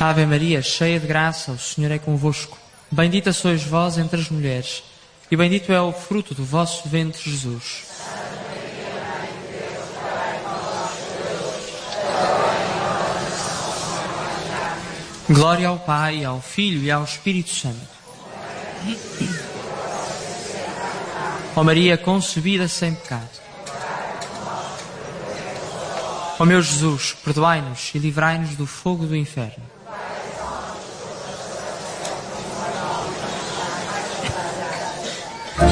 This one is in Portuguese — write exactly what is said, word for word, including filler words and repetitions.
Ave Maria, cheia de graça, o Senhor é convosco. Bendita sois vós entre as mulheres, e bendito é o fruto do vosso ventre, Jesus. Glória ao Pai, ao Filho e ao Espírito Santo. Ó Maria concebida sem pecado. Ó meu Jesus, perdoai-nos e livrai-nos do fogo do inferno.